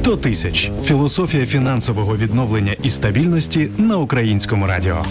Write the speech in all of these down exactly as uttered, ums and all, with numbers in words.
сто тисяч. Філософія фінансового відновлення і стабільності на Українському радіо.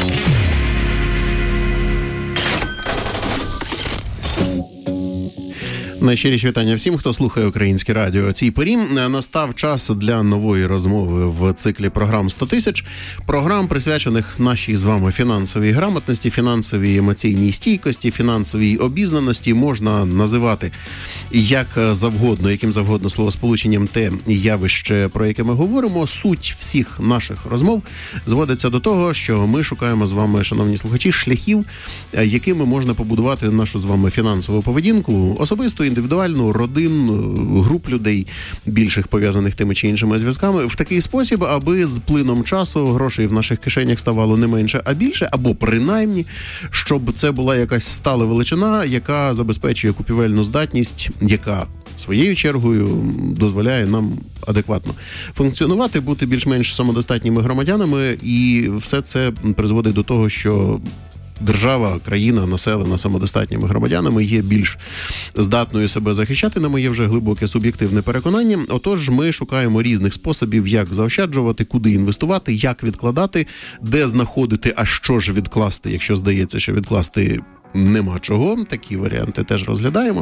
Найщиріші вітання всім, хто слухає Українське радіо. О цій порі настав час для нової розмови в циклі програм сто тисяч. Програм, присвячених нашій з вами фінансовій грамотності, фінансовій емоційній стійкості, фінансовій обізнаності. Можна називати як завгодно, яким завгодно словосполученням те явище, про яке ми говоримо. Суть всіх наших розмов зводиться до того, що ми шукаємо з вами, шановні слухачі, шляхів, якими можна побудувати нашу з вами фінансову поведінку, особисто, індивідуальну, родин, груп людей, більших пов'язаних тими чи іншими зв'язками, в такий спосіб, аби з плином часу грошей в наших кишенях ставало не менше, а більше, або принаймні, щоб це була якась стала величина, яка забезпечує купівельну здатність, яка своєю чергою дозволяє нам адекватно функціонувати, бути більш-менш самодостатніми громадянами, і все це призводить до того, що держава, країна, населена самодостатніми громадянами є більш здатною себе захищати, на моє вже глибоке суб'єктивне переконання. Отож, ми шукаємо різних способів, як заощаджувати, куди інвестувати, як відкладати, де знаходити, а що ж відкласти, якщо здається, що відкласти нема чого. Такі варіанти теж розглядаємо.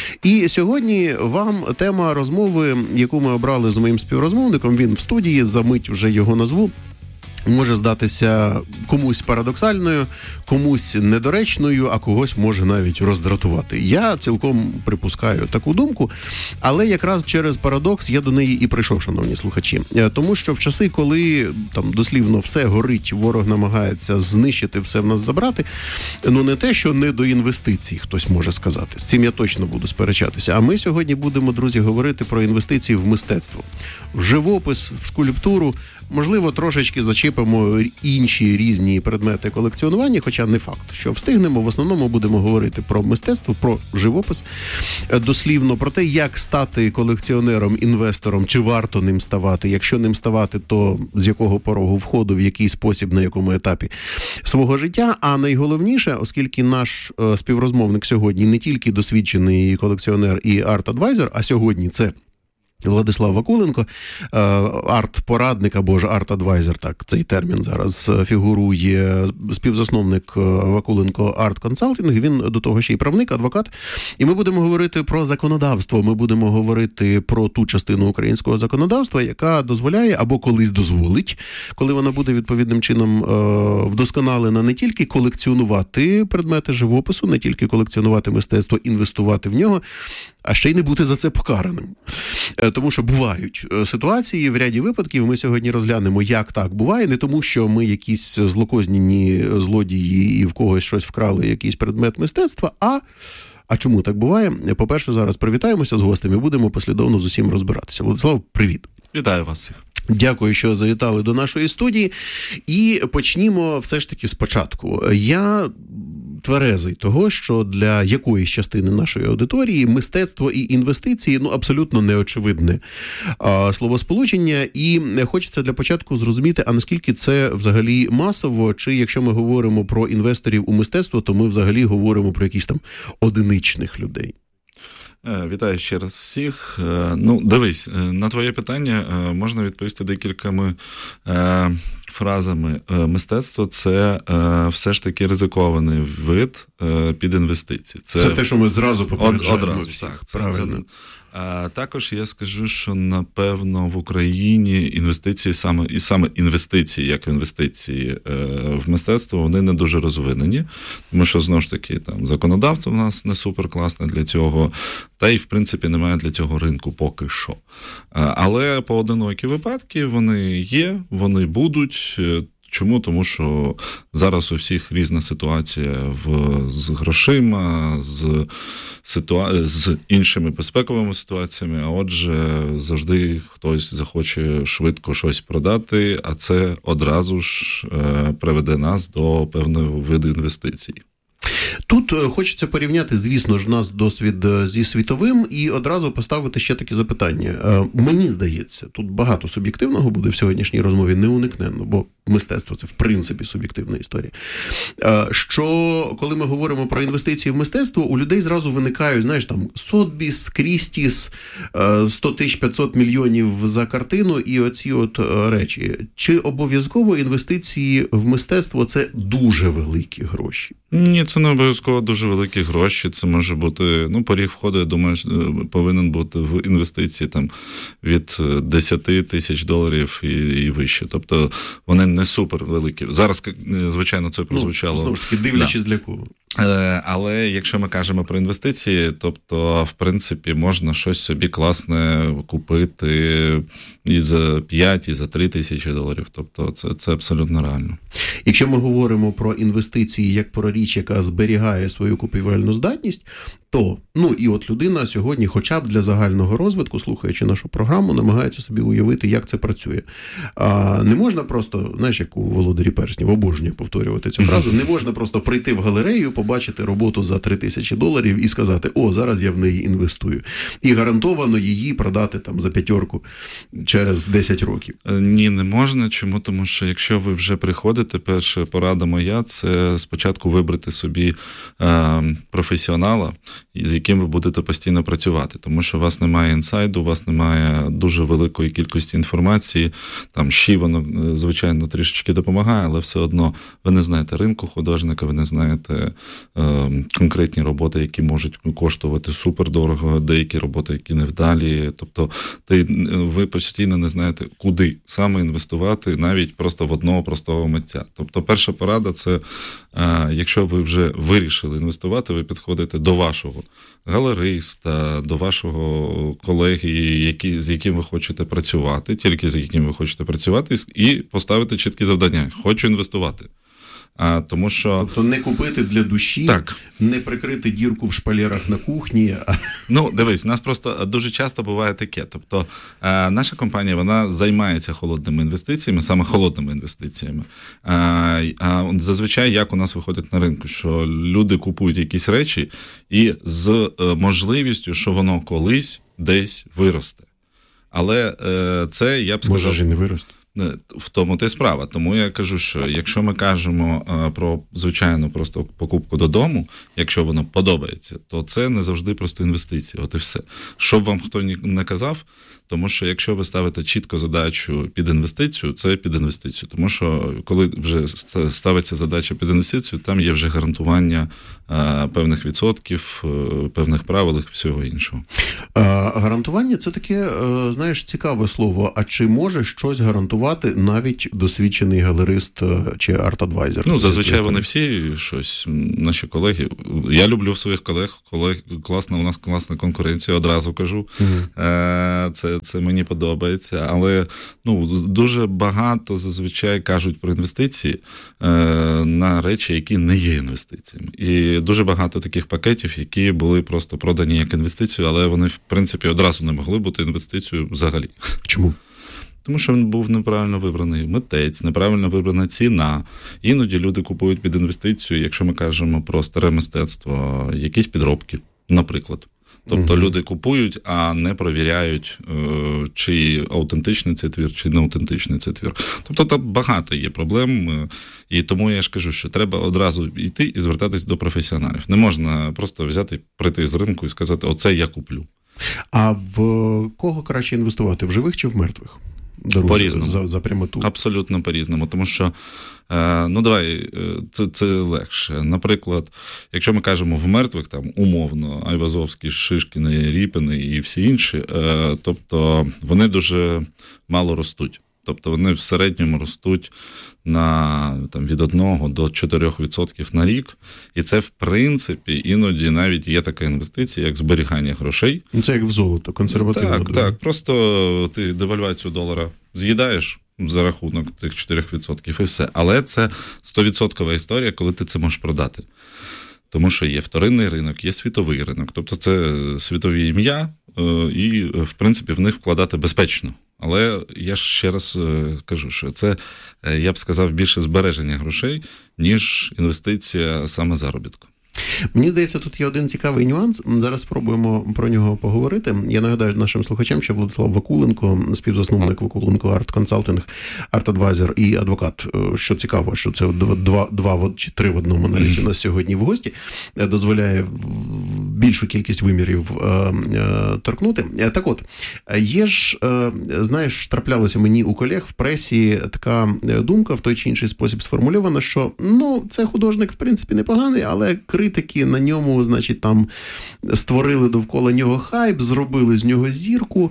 І сьогодні вам тема розмови, яку ми обрали з моїм співрозмовником, він в студії, за мить вже його назву, може здатися комусь парадоксальною, комусь недоречною, а когось може навіть роздратувати. Я цілком припускаю таку думку, але якраз через парадокс я до неї і прийшов, шановні слухачі. Тому що в часи, коли там дослівно все горить, ворог намагається знищити, все в нас забрати, ну не те, що не до інвестицій, хтось може сказати. З цим я точно буду сперечатися. А ми сьогодні будемо, друзі, говорити про інвестиції в мистецтво, в живопис, в скульптуру, можливо, трошечки зачепимо інші різні предмети колекціонування, хоча не факт, що встигнемо. В основному будемо говорити про мистецтво, про живопис, дослівно про те, як стати колекціонером, інвестором, чи варто ним ставати, якщо ним ставати, то з якого порогу входу, в який спосіб, на якому етапі свого життя. А найголовніше, оскільки наш співрозмовник сьогодні не тільки досвідчений колекціонер і арт-адвайзер, а сьогодні це Владислав Вакуленко, арт-порадник або ж арт-адвайзер, так, цей термін зараз фігурує, співзасновник Вакуленко арт-консалтинг, він до того ще й правник, адвокат. І ми будемо говорити про законодавство, ми будемо говорити про ту частину українського законодавства, яка дозволяє або колись дозволить, коли вона буде відповідним чином вдосконалена, не тільки колекціонувати предмети живопису, не тільки колекціонувати мистецтво, інвестувати в нього, а ще й не бути за це покараним. Тому що бувають ситуації, в ряді випадків ми сьогодні розглянемо, як так буває, не тому, що ми якісь злокознені злодії і в когось щось вкрали, якийсь предмет мистецтва, а А чому так буває? По-перше, зараз привітаємося з гостями, будемо послідовно з усім розбиратися. Владислав, привіт. Вітаю вас всіх. Дякую, що завітали до нашої студії. І почнімо все ж таки спочатку. Я тверезий того, що для якоїсь частини нашої аудиторії мистецтво і інвестиції, ну, абсолютно неочевидне а, словосполучення. І хочеться для початку зрозуміти, а наскільки це взагалі масово, чи якщо ми говоримо про інвесторів у мистецтво, то ми взагалі говоримо про якісь там одиничних людей. Вітаю ще раз всіх. Ну, дивись, на твоє питання можна відповісти декількома фразами. Мистецтво – це все ж таки ризикований вид під інвестиції. Це, це те, що ми зразу попереджаємо. Одразу, так. Це, це, а також я скажу, що, напевно, в Україні інвестиції, саме, і саме інвестиції, як інвестиції в мистецтво, вони не дуже розвинені, тому що, знову ж таки, там, законодавство в нас не суперкласне для цього, та й, в принципі, немає для цього ринку поки що. Але поодинокі випадки вони є, вони будуть. Чому? Тому що зараз у всіх різна ситуація в, з грошима, з, ситуа... з іншими безпековими ситуаціями, а отже, завжди хтось захоче швидко щось продати, а це одразу ж е, приведе нас до певного виду інвестицій. Тут хочеться порівняти, звісно ж, наш досвід зі світовим і одразу поставити ще таке запитання. Мені здається, тут багато суб'єктивного буде в сьогоднішній розмові, неуникненно, бо мистецтво – це в принципі суб'єктивна історія. Що, коли ми говоримо про інвестиції в мистецтво, у людей зразу виникають, знаєш, там, Сотбіс, Крістіс, сто тисяч п'ятсот мільйонів за картину і оці от речі. Чи обов'язково інвестиції в мистецтво – це дуже великі гроші? Ні, це не обов'язково дуже великі гроші. Це може бути, ну, поріг входу, я думаю, повинен бути в інвестиції там від десять тисяч доларів і, і вище. Тобто вони не супер великі. Зараз, звичайно, це прозвучало. Ну, знову ж таки, дивлячись да. для кого. Але якщо ми кажемо про інвестиції, тобто, в принципі, можна щось собі класне купити і за п'ять, і за три тисячі доларів. Тобто це, це абсолютно реально. Якщо ми говоримо про інвестиції як про річ, яка зберігає свою купівельну здатність, то, ну, і от людина сьогодні, хоча б для загального розвитку, слухаючи нашу програму, намагається собі уявити, як це працює. А не можна просто, знаєш, як у «Володарі перснів», обожнюю повторювати цю фразу, не можна просто прийти в галерею, побачити роботу за три тисячі доларів і сказати, о, зараз я в неї інвестую. І гарантовано її продати там за п'ятерку через десять років. Ні, не можна. Чому? Тому що якщо ви вже приходите, перша порада моя, це спочатку вибрати собі е, професіонала, з яким ви будете постійно працювати. Тому що у вас немає інсайду, у вас немає дуже великої кількості інформації. Там щі воно, звичайно, трішечки допомагає, але все одно ви не знаєте ринку художника, ви не знаєте е, конкретні роботи, які можуть коштувати супердорого, деякі роботи, які невдалі. Тобто ти, ви постійно не знаєте, куди саме інвестувати, навіть просто в одного простого митця. Тобто перша порада – це, е, якщо ви вже вирішили інвестувати, ви підходите до вашого галериста, до вашого колеги, які, з яким ви хочете працювати, тільки з яким ви хочете працювати, і поставити чіткі завдання. Хочу інвестувати. А, тому що... Тобто не купити для душі, так. не прикрити дірку в шпалерах на кухні. А... Ну, дивись, у нас просто дуже часто буває таке. Тобто, е, наша компанія, вона займається холодними інвестиціями, саме холодними інвестиціями. Е, а зазвичай, як у нас виходить на ринку, що люди купують якісь речі і з е, можливістю, що воно колись десь виросте. Але е, це, я б сказав... Може ж і не виросте. В тому та й справа. Тому я кажу, що якщо ми кажемо про звичайну просто покупку додому, якщо воно подобається, то це не завжди просто інвестиції. От і все. Що б вам хто не казав, тому що якщо ви ставите чітко задачу під інвестицію, це під інвестицію. Тому що коли вже ставиться задача під інвестицію, там є вже гарантування а, певних відсотків, певних правил і всього іншого. А, гарантування – це таке, знаєш, цікаве слово. А чи може щось гарантувати навіть досвідчений галерист чи арт-адвайзер? Ну, зазвичай вони всі щось, наші колеги. Я люблю своїх колег, колег класна, у нас класна конкуренція, одразу кажу. Угу. Це Це мені подобається, але ну, дуже багато зазвичай кажуть про інвестиції е, на речі, які не є інвестиціями. І дуже багато таких пакетів, які були просто продані як інвестицію, але вони, в принципі, одразу не могли бути інвестицією взагалі. Чому? Тому що він був неправильно вибраний митець, неправильно вибрана ціна. Іноді люди купують під інвестицію, якщо ми кажемо про старе мистецтво, якісь підробки, наприклад. Тобто mm-hmm. люди купують, а не провіряють, чи аутентичний цей твір, чи не аутентичний цей твір. Тобто там багато є проблем, і тому я ж кажу, що треба одразу йти і звертатись до професіоналів. Не можна просто взяти, прийти з ринку і сказати, оце я куплю. А в кого краще інвестувати, в живих чи в мертвих? По-різному. За, за прямоту. Абсолютно по-різному, тому що, е, ну давай, це, це легше. Наприклад, якщо ми кажемо в мертвих, там, умовно, Айвазовський, Шишкіни, Ріпини і всі інші, е, тобто вони дуже мало ростуть. Тобто вони в середньому ростуть на там, від одного до чотирьох відсотків на рік. І це, в принципі, іноді навіть є така інвестиція, як зберігання грошей. Це як в золото, консервативно. Так, так. Просто ти девальвацію долара з'їдаєш за рахунок тих чотирьох відсотків і все. Але це сто відсотків історія, коли ти це можеш продати. Тому що є вторинний ринок, є світовий ринок. Тобто це світові ім'я, і, в принципі, в них вкладати безпечно. Але я ж ще раз кажу, що це, я б сказав, більше збереження грошей, ніж інвестиція саме заробітку. Мені здається, тут є один цікавий нюанс. Зараз спробуємо про нього поговорити. Я нагадаю нашим слухачам, що Владислав Вакуленко, співзасновник Вакуленко Арт Консалтинг, арт-адвайзер і адвокат. Що цікаво, що це два, два чи три в одному навіть у нас сьогодні в гості, дозволяє більшу кількість вимірів торкнути. Так от, є ж, знаєш, траплялося мені у колег в пресі така думка в той чи інший спосіб сформульована, що, ну, це художник, в принципі, непоганий, але критики на ньому, значить, там створили довкола нього хайп, зробили з нього зірку,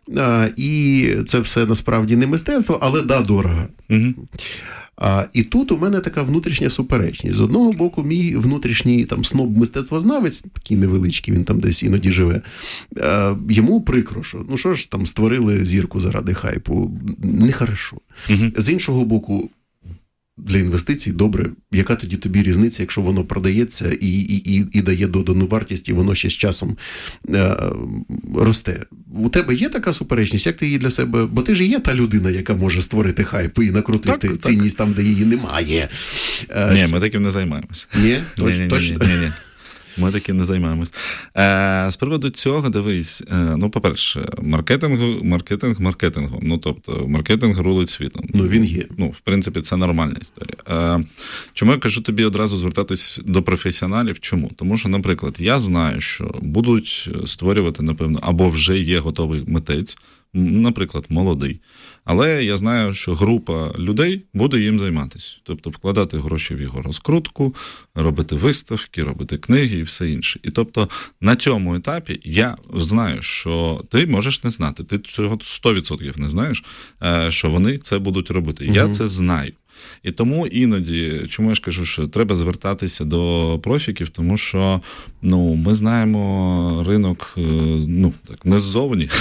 і це все насправді не мистецтво, але да, дорого. Угу. А, і тут у мене така внутрішня суперечність. З одного боку, мій внутрішній там сноб-мистецтвознавець, такий невеличкий, він там десь іноді живе, а, йому прикро, що, ну що ж там, створили зірку заради хайпу. Нехорошо. Угу. З іншого боку, для інвестицій добре, яка тоді тобі різниця, якщо воно продається і, і, і, і дає додану вартість, і воно ще з часом е, росте. У тебе є така суперечність? Як ти її для себе... Бо ти ж є та людина, яка може створити хайп і накрутити так, цінність так. там, де її немає. Е, ні, ми таким не займаємося. Ні? Точ, ні, ні, точно? Ні, ні, ні. Ми таким не займаємось. Е, з приводу цього, дивись, е, ну, по-перше, маркетингу, маркетинг маркетингом. Ну, тобто, маркетинг рулить світом. Ну, він є. Ну, в принципі, це нормальна історія. Е, чому я кажу тобі одразу звертатись до професіоналів? Чому? Тому що, наприклад, я знаю, що будуть створювати, напевно, або вже є готовий митець, наприклад, молодий. Але я знаю, що група людей буде їм займатися. Тобто вкладати гроші в його розкрутку, робити виставки, робити книги і все інше. І тобто на цьому етапі я знаю, що ти можеш не знати, ти цього сто відсотків не знаєш, що вони це будуть робити. Угу. Я це знаю. І тому іноді, чому я ж кажу, що треба звертатися до профіків, тому що, ну, ми знаємо ринок, ну, так, не ззовні,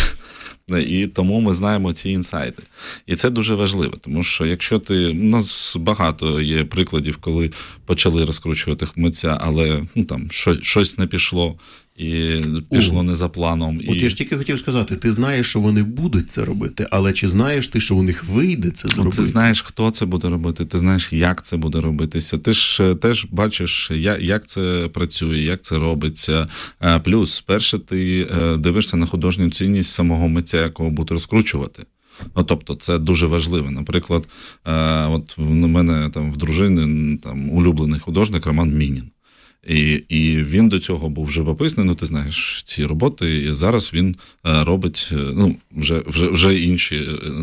і тому ми знаємо ці інсайти. І це дуже важливо, тому що якщо ти... У нас багато є прикладів, коли почали розкручувати митця, але ну, там, щось не пішло, і пішло О, не за планом. От і... я ж тільки хотів сказати, ти знаєш, що вони будуть це робити, але чи знаєш ти, що у них вийде це зробити? Ти знаєш, хто це буде робити, ти знаєш, як це буде робитися. Ти ж теж бачиш, як це працює, як це робиться. Плюс, перше, ти дивишся на художню цінність самого митця, якого будуть розкручувати. Ну, тобто, це дуже важливо. Наприклад, от в мене там в дружини там улюблений художник Роман Мінін. І, і він до цього був живописний, ну ти знаєш ці роботи, і зараз він робить, ну, вже, вже, вже інші,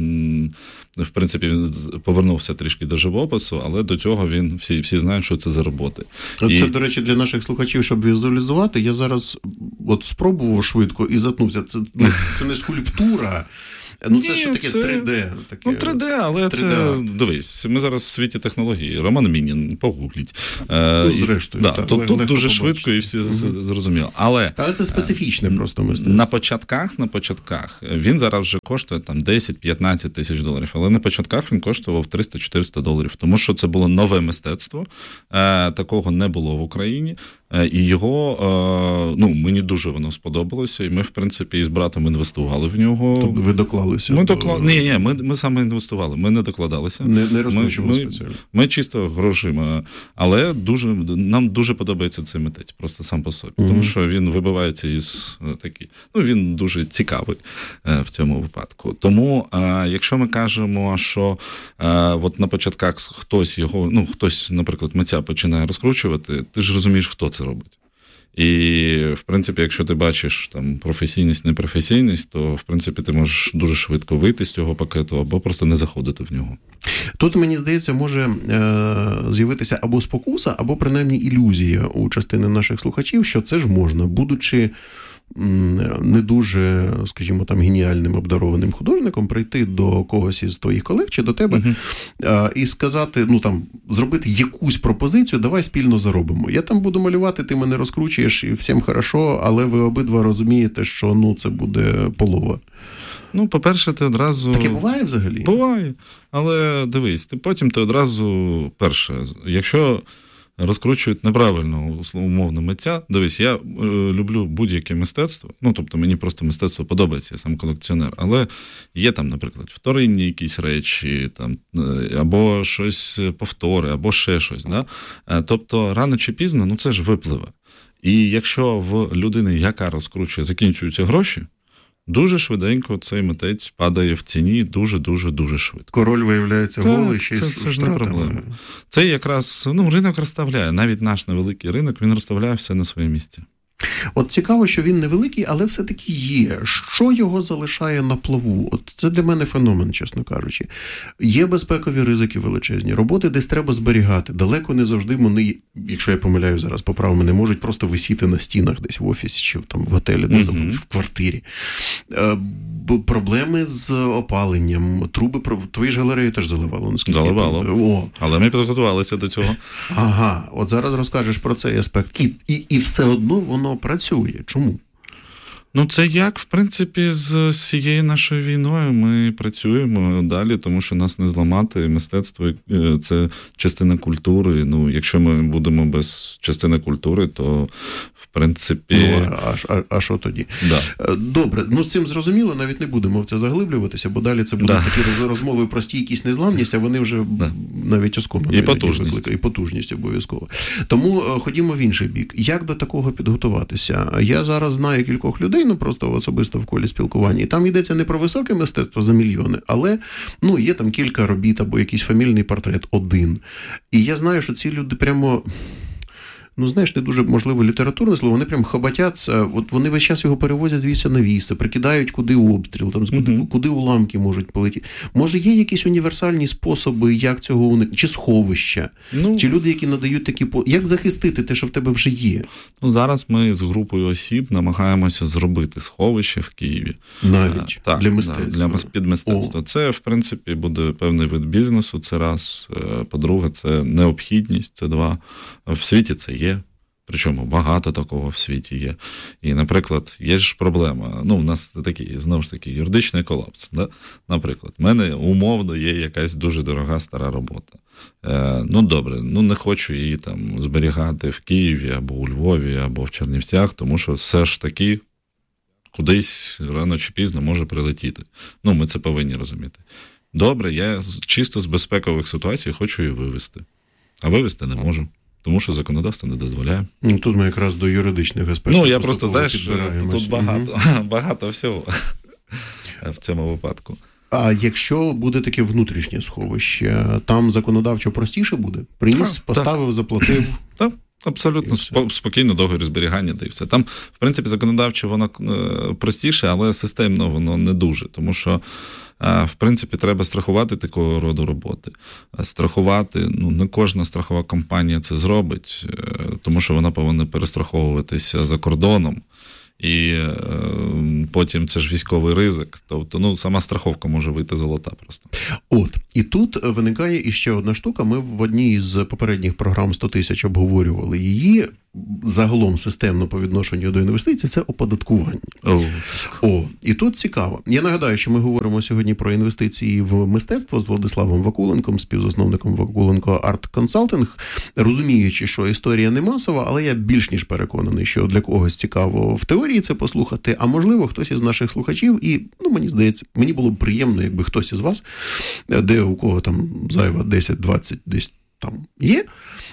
в принципі, він повернувся трішки до живопису, але до цього він, всі, всі знають, що це за роботи. Це, і... до речі, для наших слухачів, щоб візуалізувати, я зараз от спробував швидко і затнувся. Це, ну, це не скульптура. Ну, це Ні, що таке це... три де? Таке... Ну, три де, але три де це, дивись, ми зараз в світі технології. Роман Мінін, погугліть. Ну, зрештою. Да, та, тут тут дуже швидко і всі mm-hmm. зрозуміли. Але, але це специфічне просто мистецтво. На початках, на початках, він зараз вже коштує там десять-п'ятнадцять тисяч доларів, але на початках він коштував триста-чотириста доларів, тому що це було нове мистецтво, такого не було в Україні. І його, ну, мені дуже воно сподобалося, і ми, в принципі, із братом інвестували в нього. Тобто ви доклалися? Ми до... докла... Ні, ні, ми, ми саме інвестували, ми не докладалися. Не, не розкручували ми, спеціально? Ми, ми чисто грошима, але дуже, нам дуже подобається цей митець, просто сам по собі, mm-hmm. тому що він вибивається із такі, ну, він дуже цікавий в цьому випадку. Тому, якщо ми кажемо, що от на початках хтось його, ну, хтось, наприклад, митця починає розкручувати, ти ж розумієш, хто це робить. І, в принципі, якщо ти бачиш там професійність, непрофесійність, то, в принципі, ти можеш дуже швидко вийти з цього пакету або просто не заходити в нього. Тут, мені здається, може е- з'явитися або спокуса, або, принаймні, ілюзія у частини наших слухачів, що це ж можна, будучи не дуже, скажімо, там геніальним обдарованим художником, прийти до когось із твоїх колег чи до тебе uh-huh. і сказати, ну там, зробити якусь пропозицію, давай спільно заробимо. Я там буду малювати, ти мене розкручуєш і всім хорошо, але ви обидва розумієте, що, ну, це буде полова. Ну, по-перше, ти одразу... Таке буває взагалі? Буває. Але дивись, ти потім ти одразу, перше, якщо розкручують неправильно, умовно, митця. Дивись, я е, люблю будь-яке мистецтво, ну, тобто мені просто мистецтво подобається, я сам колекціонер, але є там, наприклад, вторинні якісь речі, там, або щось повтори, або ще щось. Да? Тобто, рано чи пізно, ну, це ж випливе. І якщо в людини, яка розкручує, закінчуються гроші, дуже швиденько цей митець падає в ціні дуже-дуже-дуже швидко. Король виявляється голий, ще й це, це ж не проблема. Це якраз, ну, ринок розставляє. Навіть наш невеликий ринок, він розставляє все на свої місця. От цікаво, що він невеликий, але все-таки є. Що його залишає на плаву? От це для мене феномен, чесно кажучи. Є безпекові ризики величезні, роботи десь треба зберігати. Далеко не завжди вони, якщо я помиляю зараз, поправ мене, можуть просто висіти на стінах десь в офісі чи там в готелі, де mm-hmm. в квартирі. Е, проблеми з опаленням, труби, твої ж галереї теж заливало, наскільки? Заливало. О. Але ми підготувалися до цього. Ага, от зараз розкажеш про цей аспект. І, і, і все одно воно працює. Чому? Ну, це як, в принципі, з всією нашою війною ми працюємо далі, тому що нас не зламати. Мистецтво – це частина культури. Ну, якщо ми будемо без частини культури, то, в принципі... Ну, а, а, а що тоді? Да. Добре, ну з цим зрозуміло, навіть не будемо в це заглиблюватися, бо далі це будуть да. такі розмови про стійкість, незламність, а вони вже да. навіть оскомано. І потужність. І потужність обов'язково. Тому ходімо в інший бік. Як до такого підготуватися? Я зараз знаю кількох людей, ну просто особисто в колі спілкування. І там йдеться не про високе мистецтво за мільйони, але ну, є там кілька робіт або якийсь фамільний портрет один. І я знаю, що ці люди прямо... Ну, знаєш, не дуже, можливо, літературне слово, вони прям хоботяться, от вони весь час його перевозять з віса на віса, прикидають, куди обстріл, там, куди, mm-hmm. куди уламки можуть полетіти. Може, є якісь універсальні способи, як цього уникнути? Чи сховища? Ну, чи люди, які надають такі... Як захистити те, що в тебе вже є? Ну, зараз ми з групою осіб намагаємося зробити сховище в Києві. Навіть? А, так, для мистецтва? Для підмистецтва. Це, в принципі, буде певний вид бізнесу, це раз. По-друге, це необхідність, це два. В світі це є. Причому багато такого в світі є. І, наприклад, є ж проблема. Ну, у нас такий, знову ж таки, юридичний колапс. Да? Наприклад, в мене умовно є якась дуже дорога стара робота. Е, ну, добре, ну не хочу її там зберігати в Києві, або у Львові, або в Чернівцях, тому що все ж таки кудись рано чи пізно може прилетіти. Ну, ми це повинні розуміти. Добре, я чисто з безпекових ситуацій хочу її вивезти. А вивезти не можу. Тому що законодавство не дозволяє. Ну, тут ми якраз до юридичних аспектів. Ну, я просто, знаєш, тут багато, угу. багато всього в цьому випадку. А якщо буде таке внутрішнє сховище, там законодавчо простіше буде? Приніс, так, поставив, так. заплатив? Так, абсолютно. Спокійно, договір зберігання, та й все. Там, в принципі, законодавчо воно простіше, але системно воно не дуже. Тому що в принципі, треба страхувати такого роду роботи. Страхувати, ну, не кожна страхова компанія це зробить, тому що вона повинна перестраховуватися за кордоном. І е, потім це ж військовий ризик. Тобто, ну, сама страховка може вийти золота просто. От. І тут виникає іще одна штука. Ми в одній з попередніх програм сто тисяч обговорювали її. Загалом системно по відношенню до інвестицій – це оподаткування. Oh. О, і тут цікаво. Я нагадаю, що ми говоримо сьогодні про інвестиції в мистецтво з Владиславом Вакуленком, співзасновником Вакуленко Арт Консалтинг, розуміючи, що історія не масова, але я більш ніж переконаний, що для когось цікаво в теорії це послухати, а можливо хтось із наших слухачів, і, ну, мені здається, мені було б приємно, якби хтось із вас, де у кого там зайва десять-двадцять десь там є,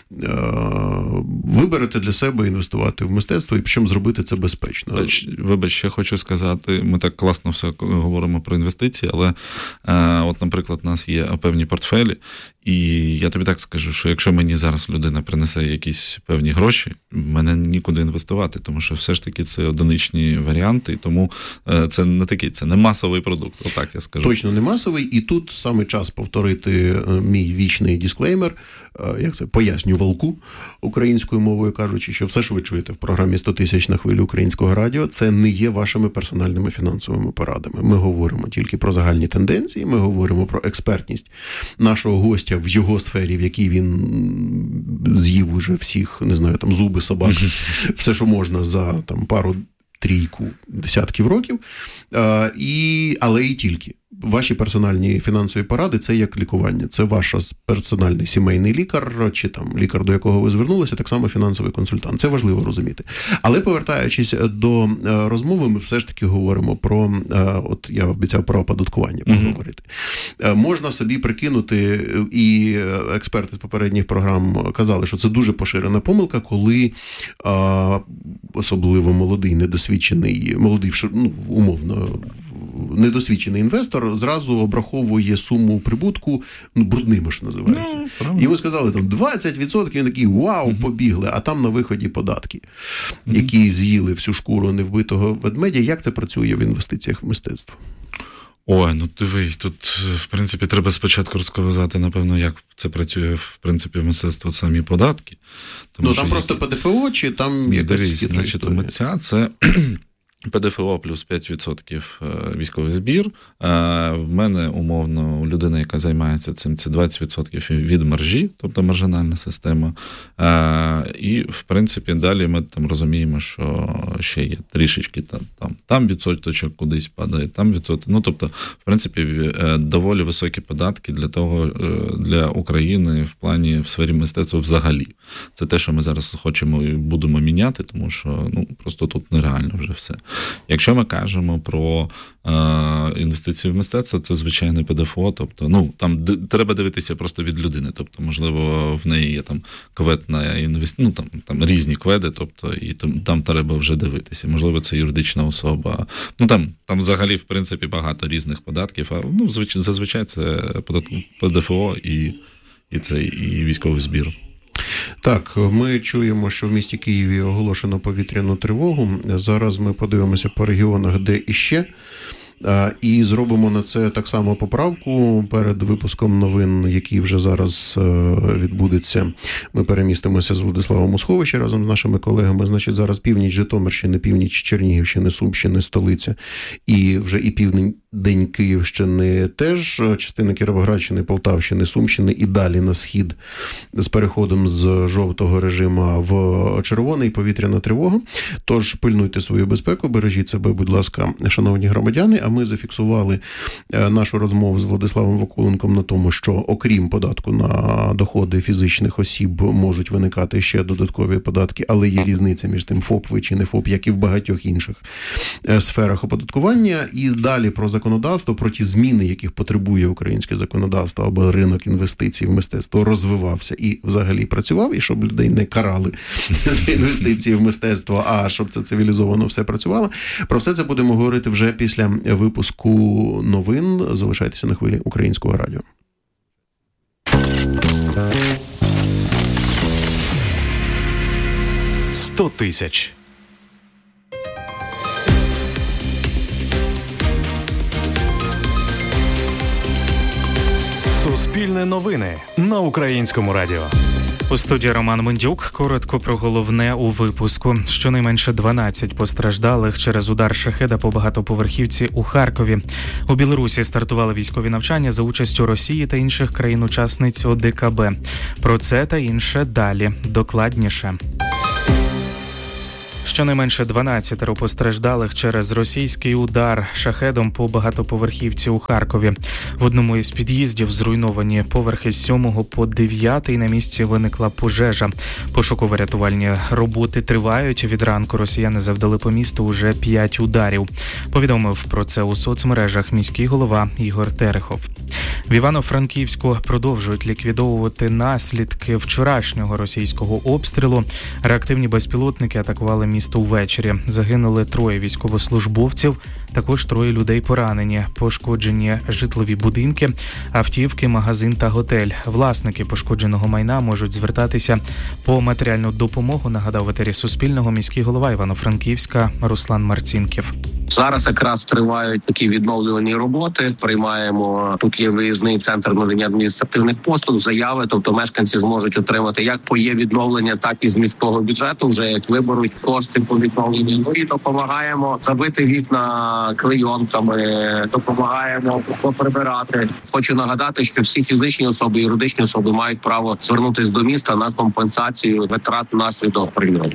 виберете для себе інвестувати в мистецтво і причому зробити це безпечно. Вибач, ще хочу сказати, ми так класно все говоримо про інвестиції, але от, наприклад, у нас є певні портфелі, і я тобі так скажу, що якщо мені зараз людина принесе якісь певні гроші, мене нікуди інвестувати, тому що все ж таки це одиничні варіанти, і тому це не такий, це не масовий продукт, отак я скажу. Точно не масовий, і тут саме час повторити мій вічний дисклеймер, як це, пояснювалку українською мовою кажучи, що все, що ви чуєте в програмі сто тисяч на хвилі українського радіо, це не є вашими персональними фінансовими порадами. Ми говоримо тільки про загальні тенденції, ми говоримо про експертність нашого гостя в його сфері, в якій він з'їв уже всіх, не знаю, там зуби собак, все, що можна за там пару трійку десятків років, а, і, але і тільки. ваші персональні фінансові поради – це як лікування. Це ваш персональний сімейний лікар, чи там лікар, до якого ви звернулися, так само фінансовий консультант. Це важливо розуміти. Але повертаючись до розмови, ми все ж таки говоримо про, от я обіцяв про оподаткування поговорити. Mm-hmm. Можна собі прикинути, і експерти з попередніх програм казали, що це дуже поширена помилка, коли особливо молодий, недосвідчений, молодий, ну, умовно, недосвідчений інвестор зразу обраховує суму прибутку, ну, брудними, що називається. No, Йому сказали, там, двадцять відсотків, він такий, вау, uh-huh. побігли, а там на виході податки, uh-huh. які з'їли всю шкуру невбитого ведмедя. Як це працює в інвестиціях в мистецтво? Ой, ну дивись, тут, в принципі, треба спочатку розказати, напевно, як це працює, в принципі, в мистецтво самі податки. Тому, ну, там просто які... ПДФО, чи там Ні, якась дивись, значить, митця це ПДФО плюс п'ять відсотків військовий збір. В мене, умовно, у людини, яка займається цим, це двадцять відсотків від маржі, тобто маржинальна система. І, в принципі, далі ми там розуміємо, що ще є трішечки там, там, там відсоточок кудись падає, там відсоток. Ну, тобто, в принципі, доволі високі податки для того, для України в плані, в сфері мистецтва взагалі. Це те, що ми зараз хочемо і будемо міняти, тому що, ну, просто тут нереально вже все. Якщо ми кажемо про е, інвестиції в мистецтво, це звичайне ПДФО, тобто, ну, там д- треба дивитися просто від людини, тобто, можливо, в неї є там квед на інвестиції, ну, там, там різні кведи, тобто, і там, там треба вже дивитися. Можливо, це юридична особа. Ну, там, там взагалі, в принципі, багато різних податків, а, ну, звич- зазвичай це ПДФО і, і, це, і військовий збір. Так, ми чуємо, що в місті Києві оголошено повітряну тривогу. Зараз ми подивимося по регіонах, де іще. І зробимо на це так само поправку перед випуском новин, який вже зараз відбудеться. Ми перемістимося з Владиславом Мосховичем разом з нашими колегами. Значить, зараз північ Житомирщини, північ Чернігівщини, Сумщини, столиця і вже і південь Київщини теж, частина Кіровоградщини, Полтавщини, Сумщини і далі на схід з переходом з жовтого режиму в червоний повітряна тривога. Тож пильнуйте свою безпеку, бережіть себе, будь ласка, шановні громадяни. А ми зафіксували нашу розмову з Владиславом Вакуленком на тому, що окрім податку на доходи фізичних осіб можуть виникати ще додаткові податки, але є різниця між тим, ФОП ви чи не ФОП, як і в багатьох інших сферах оподаткування. І далі про законодавство, про ті зміни, яких потребує українське законодавство, або ринок інвестицій в мистецтво розвивався і взагалі працював, і щоб людей не карали за інвестиції в мистецтво, а щоб це цивілізовано все працювало. Про все це будемо говорити вже після випуску новин. Залишайтеся на хвилі Українського радіо. сто тисяч. Суспільне новини на Українському радіо. У студії Роман Мендюк. Коротко про головне у випуску. Щонайменше дванадцять постраждалих через удар шахеда по багатоповерхівці у Харкові. У Білорусі стартували військові навчання за участю Росії та інших країн-учасниць О Д К Б. Про це та інше далі. Докладніше. Щонайменше дванадцять постраждалих через російський удар шахедом по багатоповерхівці у Харкові. В одному із під'їздів зруйновані поверхи з сьомого по дев'ятий. На місці виникла пожежа. Пошуково-рятувальні роботи тривають. Від ранку росіяни завдали по місту уже п'ять ударів. Повідомив про це у соцмережах міський голова Ігор Терехов. В Івано-Франківську продовжують ліквідовувати наслідки вчорашнього російського обстрілу. Реактивні безпілотники атакували місто ввечері. Загинули троє військовослужбовців, також троє людей поранені. Пошкоджені житлові будинки, автівки, магазин та готель. Власники пошкодженого майна можуть звертатися по матеріальну допомогу, нагадав в етері Суспільного міський голова Івано-Франківська Руслан Марцінків. Зараз якраз тривають такі відновлювані роботи. Приймаємо, тут є виїзний центр надання адміністративних послуг, заяви, тобто мешканці зможуть отримати як по є відновлення, так і з міського бюджету, вже як виберуть кошти по відновленню. І допомагаємо забити вікна клейонками, допомагаємо поприбирати. Хочу нагадати, що всі фізичні особи і юридичні особи мають право звернутися до міста на компенсацію витрат внаслідок прильоту.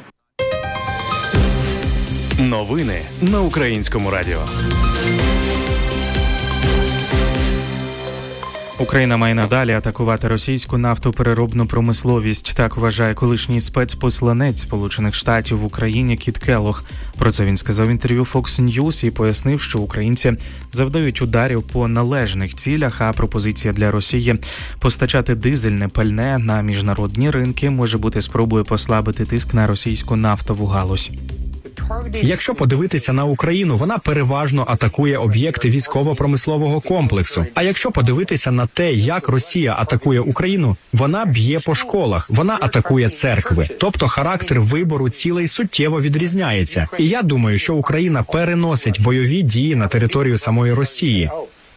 Новини на Українському радіо. Україна має надалі атакувати російську нафтопереробну промисловість. Так вважає колишній спецпосланець Сполучених Штатів в Україні Кіт Келлог. Про це він сказав в інтерв'ю Fox News і пояснив, що українці завдають ударів по належних цілях, а пропозиція для Росії постачати дизельне пальне на міжнародні ринки може бути спробою послабити тиск на російську нафтову галузь. Якщо подивитися на Україну, вона переважно атакує об'єкти військово-промислового комплексу. А якщо подивитися на те, як Росія атакує Україну, вона б'є по школах, вона атакує церкви. Тобто характер вибору цілей суттєво відрізняється. І я думаю, що Україна переносить бойові дії на територію самої Росії.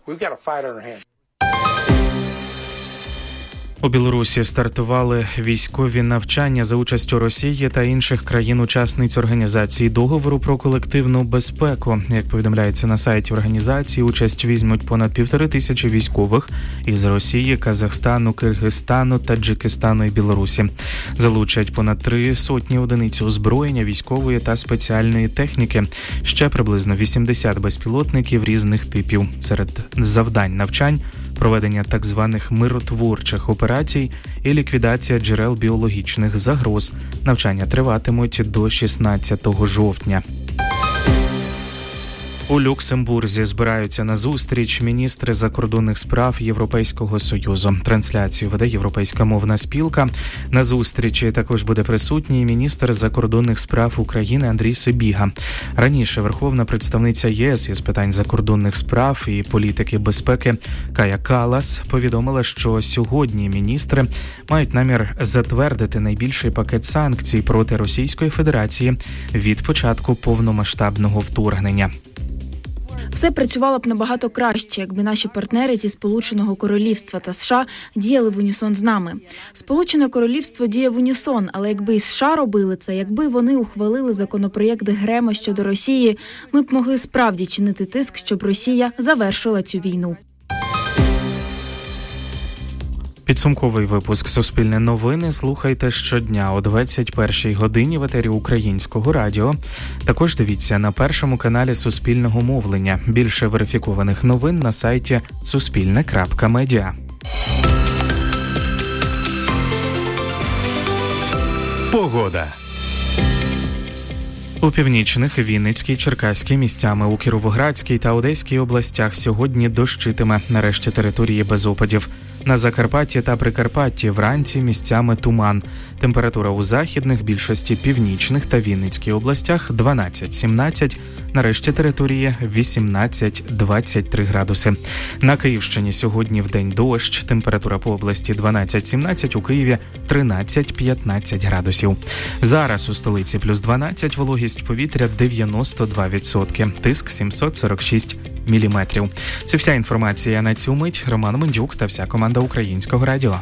У Білорусі стартували військові навчання за участю Росії та інших країн-учасниць Організації договору про колективну безпеку. Як повідомляється на сайті організації, участь візьмуть понад півтори тисячі військових із Росії, Казахстану, Киргизстану, Таджикистану і Білорусі. Залучать понад три сотні одиниць озброєння, військової та спеціальної техніки. Ще приблизно вісімдесят безпілотників різних типів. Серед завдань навчань – проведення так званих миротворчих операцій і ліквідація джерел біологічних загроз. Навчання триватимуть до шістнадцятого жовтня. У Люксембурзі збираються на зустріч міністри закордонних справ Європейського Союзу. Трансляцію веде Європейська мовна спілка. На зустрічі також буде присутній міністр закордонних справ України Андрій Сибіга. Раніше верховна представниця ЄС із питань закордонних справ і політики безпеки Кая Каллас повідомила, що сьогодні міністри мають намір затвердити найбільший пакет санкцій проти Російської Федерації від початку повномасштабного вторгнення. Все працювало б набагато краще, якби наші партнери зі Сполученого Королівства та США діяли в унісон з нами. Сполучене Королівство діє в унісон, але якби і США робили це, якби вони ухвалили законопроєкт Грема щодо Росії, ми б могли справді чинити тиск, щоб Росія завершила цю війну. Підсумковий випуск «Суспільне новини» слухайте щодня о двадцять першій годині в етері Українського радіо. Також дивіться на першому каналі Суспільного мовлення. Більше верифікованих новин на сайті суспільне крапка медіа. Погода. У північних, Вінницькій, Черкаській, місцями у Кіровоградській та Одеській областях сьогодні дощитиме, нарешті території без опадів. На Закарпатті та Прикарпатті вранці місцями туман. Температура у західних, більшості північних та Вінницькій областях дванадцять-сімнадцять, нарешті території вісімнадцять-двадцять три градуси. На Київщині сьогодні вдень дощ, температура по області дванадцять-сімнадцять, у Києві тринадцять-п'ятнадцять градусів. Зараз у столиці плюс дванадцять, вологість повітря дев'яносто два відсотки, тиск сімсот сорок шість міліметрів. Це вся інформація на цю мить. Роман Мендюк та вся команда Українського радіо.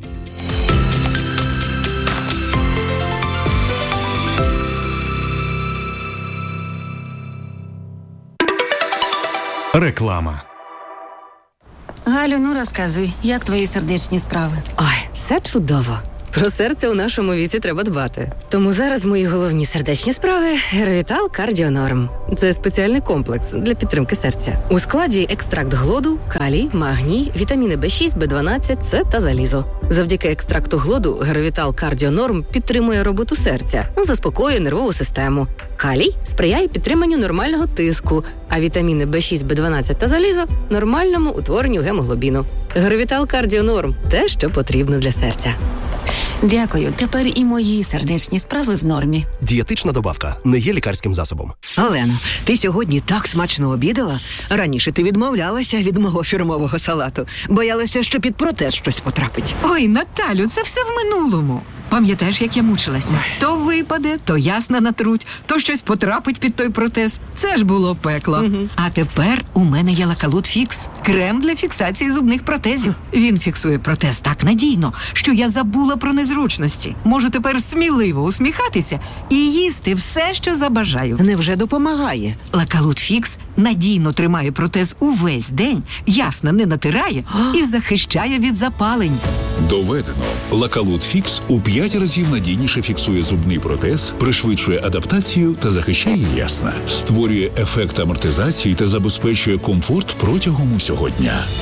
Реклама. Галю, ну розказуй, як твої сердечні справи? Ой, все чудово. Про серце у нашому віці треба дбати. Тому зараз мої головні сердечні справи – Геровітал Кардіонорм. Це спеціальний комплекс для підтримки серця. У складі екстракт глоду, калій, магній, вітаміни Б шість, Б дванадцять, С та залізо. Завдяки екстракту глоду Геровітал Кардіонорм підтримує роботу серця, заспокоює нервову систему. Калій сприяє підтриманню нормального тиску, а вітаміни Б шість, Б дванадцять та залізо – нормальному утворенню гемоглобіну. Геровітал Кардіонорм – те, що потрібно для серця. Дякую, тепер і мої сердечні справи в нормі. Дієтична добавка не є лікарським засобом. Олено, ти сьогодні так смачно обідала. Раніше ти відмовлялася від мого фірмового салату. Боялася, що під протез щось потрапить. Ой, Наталю, це все в минулому. Пам'ятаєш, як я мучилася? То випаде, то ясна натруть, то щось потрапить під той протез. Це ж було пекло. Угу. А тепер у мене є Лакалут Фікс. Крем для фіксації зубних протезів. Він фіксує протез так надійно, що я забула про незручності. Можу тепер сміливо усміхатися і їсти все, що забажаю. Невже допомагає? Лакалут Фікс надійно тримає протез увесь день, ясно не натирає і захищає від запалень. Доведено. Лакалут Фікс у п'ять разів надійніше фіксує зубний протез, пришвидшує адаптацію та захищає ясна. Створює ефект амортизації та забезпечує комфорт протягом усього дня.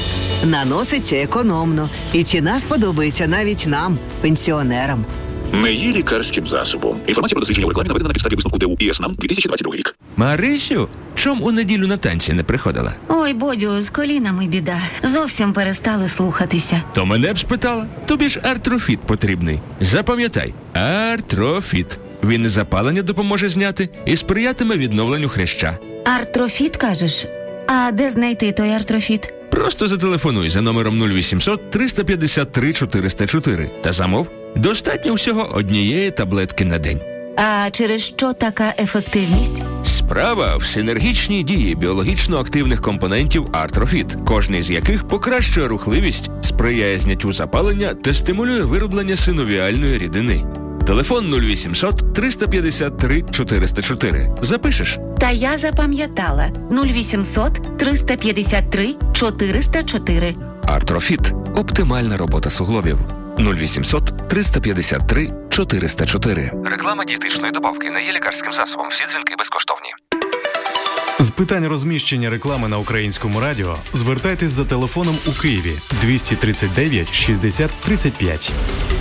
Наноситься економно. І ціна сподобається навіть нам, пенсіонерам. Не є лікарським засобом. Інформація про дослідження у рекламі наведена на підставі висновку ДУ ІСНАМ дві тисячі двадцять другий рік. Марисю, чом у неділю на танці не приходила? Ой, Бодю, з колінами біда. Зовсім перестали слухатися. То мене б спитала. Тобі ж артрофіт потрібний. Запам'ятай, артрофіт. Він і запалення допоможе зняти, і сприятиме відновленню хряща. Артрофіт, кажеш? А де знайти той артрофіт? Просто зателефонуй за номером нуль вісімсот триста п'ятдесят три чотириста чотири та замов. Достатньо всього однієї таблетки на день. А через що така ефективність? Справа в синергічній дії біологічно активних компонентів артрофіт, кожний з яких покращує рухливість, сприяє зняттю запалення та стимулює вироблення синовіальної рідини. Телефон нуль вісімсот триста п'ятдесят три чотириста чотири. Запишеш? Та я запам'ятала. нуль вісімсот триста п'ятдесят три чотириста чотири. Артрофіт. Оптимальна робота суглобів. нуль вісімсот триста п'ятдесят три чотириста чотири. Реклама дієтичної добавки не є лікарським засобом. Всі дзвінки безкоштовні. З питань розміщення реклами на Українському радіо звертайтесь за телефоном у Києві двісті тридцять дев'ять шістдесят тридцять п'ять.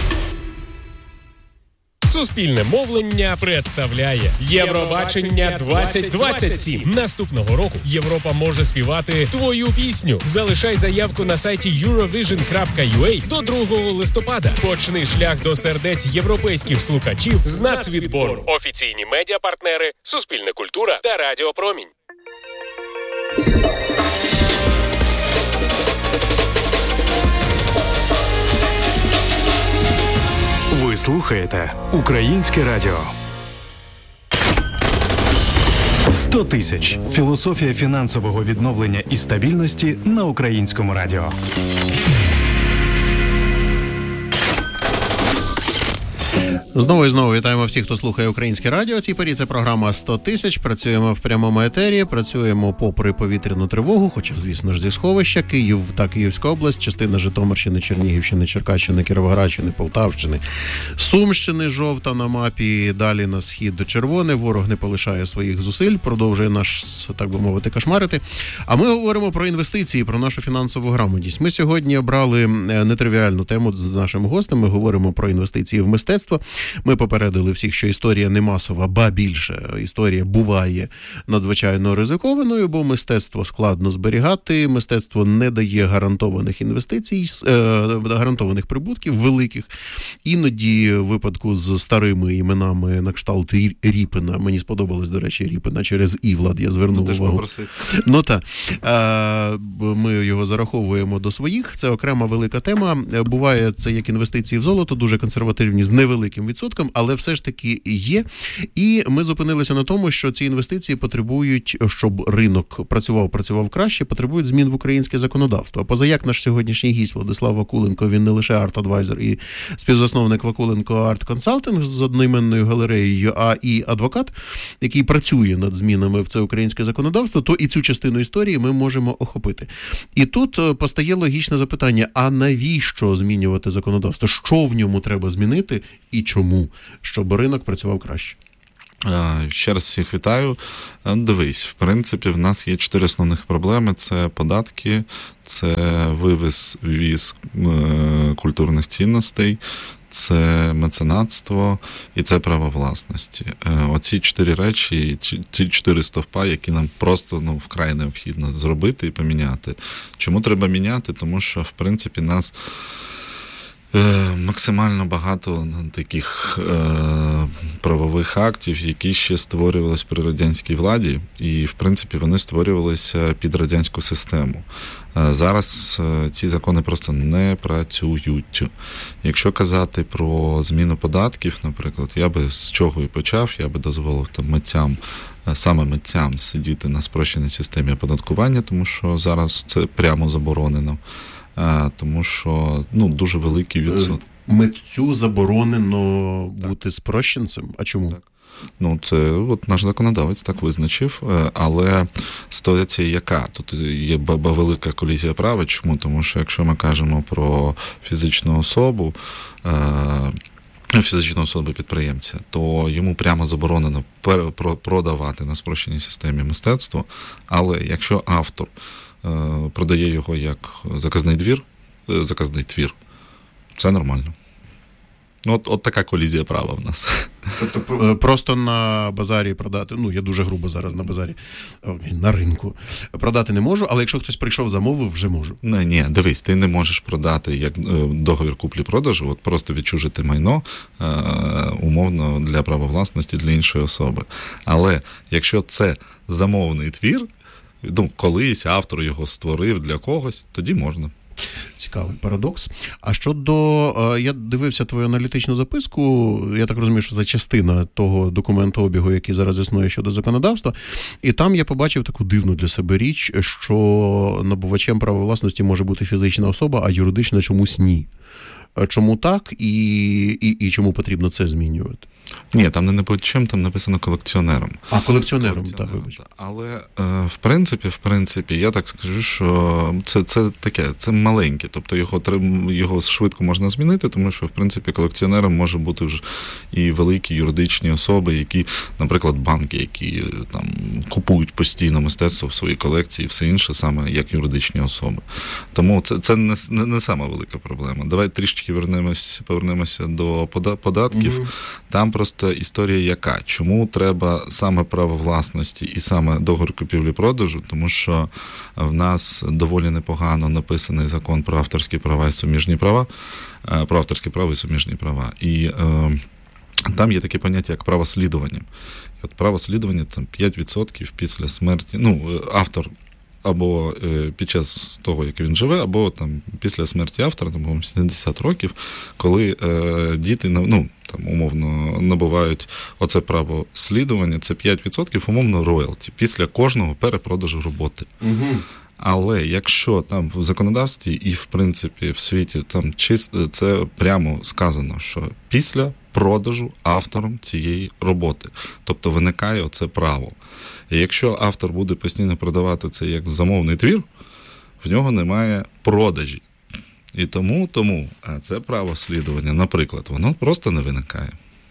Суспільне мовлення представляє Євробачення двадцять двадцять сім. Наступного року Європа може співати твою пісню. Залишай заявку на сайті юровіжн крапка ю а до другого листопада. Почни шлях до сердець європейських слухачів з нацвідбору. Офіційні медіапартнери Суспільне культура та Радіо Промінь. Ви слухаєте Українське радіо. сто тисяч. Філософія фінансового відновлення і стабільності на Українському радіо. Знову і знову вітаємо всіх, хто слухає Українське радіо. Цій порі це програма сто тисяч. Працюємо в прямому етері, працюємо попри повітряну тривогу, хоча, звісно ж, зі сховища. Київ та Київська область, частина Житомирщини, Чернігівщини, Черкащини, Кіровоградщини, Полтавщини, Сумщини, жовта на мапі, далі на схід до червоне. Ворог не полишає своїх зусиль, продовжує наш, так би мовити, кошмарити. А ми говоримо про інвестиції, про нашу фінансову грамотність. Ми сьогодні обрали нетривіальну тему з нашим гостем. Ми говоримо про інвестиції в мистецтво. Ми попередили всіх, що історія не масова, ба більше. Історія буває надзвичайно ризикованою, бо мистецтво складно зберігати, мистецтво не дає гарантованих інвестицій, гарантованих прибутків великих. Іноді в випадку з старими іменами на кшталт Ріпина, мені сподобалось, до речі, Ріпина через І, Влад, я звернув ну, увагу. Ну так, ми його зараховуємо до своїх, це окрема велика тема. Буває це як інвестиції в золото, дуже консервативні, з невеликим відсотком, але все ж таки є. І ми зупинилися на тому, що ці інвестиції потребують, щоб ринок працював, працював краще, потребують змін в українське законодавство. Позаяк наш сьогоднішній гість Владислав Вакуленко, він не лише арт-адвайзер і співзасновник Вакуленко Арт Консалтинг з одноіменною галереєю, а і адвокат, який працює над змінами в це українське законодавство, то і цю частину історії ми можемо охопити. І тут постає логічне запитання, а навіщо змінювати законодавство? Що в ньому треба змінити і чому? Щоб ринок працював краще. Ще раз всіх вітаю. Дивись, в принципі, в нас є чотири основних проблеми. Це податки, це вивіз, ввіз культурних цінностей, це меценатство і це право власності. Оці чотири речі, ці чотири стовпа, які нам просто ну, вкрай необхідно зробити і поміняти. Чому треба міняти? Тому що, в принципі, нас максимально багато таких е, правових актів, які ще створювалися при радянській владі, і, в принципі, вони створювалися під радянську систему. Е, зараз е, ці закони просто не працюють. Якщо казати про зміну податків, наприклад, я би з чого і почав, я би дозволив там митцям, саме митцям сидіти на спрощеній системі оподаткування, тому що зараз це прямо заборонено. А, тому що ну, дуже великий відсоток. Митцю заборонено бути спрощенцем? А чому? Так. Ну, це от наш законодавець так визначив, але ситуація яка? Тут є велика колізія права. Чому? Тому що якщо ми кажемо про фізичну особу, фізичну особу підприємця, то йому прямо заборонено продавати на спрощеній системі мистецтво, але якщо автор продає його як заказний двір, заказний твір. Це нормально. От, от така колізія права в нас. Тобто просто на базарі продати, ну я дуже грубо зараз на базарі, на ринку, продати не можу, але якщо хтось прийшов, замовив, вже можу. Не, ні, дивись, ти не можеш продати як договір куплі-продажу, от просто відчужити майно е, умовно для права власності для іншої особи. Але якщо це замовний твір, ну, колись автор його створив для когось, тоді можна. Цікавий парадокс. А щодо, я дивився твою аналітичну записку, я так розумію, що це частина того документообігу, який зараз існує щодо законодавства, і там я побачив таку дивну для себе річ, що набувачем права власності може бути фізична особа, а юридична чомусь ні. Чому так і, і, і чому потрібно це змінювати? Ні, там не набувачем, там написано колекціонером. А, колекціонером, колекціонером так, вибач. Але, е, в принципі, в принципі, я так скажу, що це, це таке, це маленьке, тобто його, його швидко можна змінити, тому що, в принципі, колекціонером може бути вже і великі юридичні особи, які, наприклад, банки, які там купують постійно мистецтво в своїй колекції і все інше, саме як юридичні особи. Тому це, це не, не, не сама велика проблема. Давай трішки повернемось, повернемося до податків. Угу. Там просто історія яка? Чому треба саме право власності і саме договір купівлі-продажу? Тому що в нас доволі непогано написаний закон про авторські права і суміжні права, про авторське право і суміжні права. І е, там є таке поняття, як право слідування. І от право слідування – там п'ять відсотків після смерті, ну, автор або е, під час того, як він живе, або там після смерті автора, там, сімдесят років, коли е, діти, ну, там, умовно, набувають оце право слідування, це п'ять відсотків умовно роялті після кожного перепродажу роботи. Угу. Але якщо там в законодавстві і, в принципі, в світі там чисто це прямо сказано, що після продажу автором цієї роботи, тобто виникає оце право. І якщо автор буде постійно продавати це як замовний твір, в нього немає продажі. І тому, тому це право слідування, наприклад, воно просто не виникає.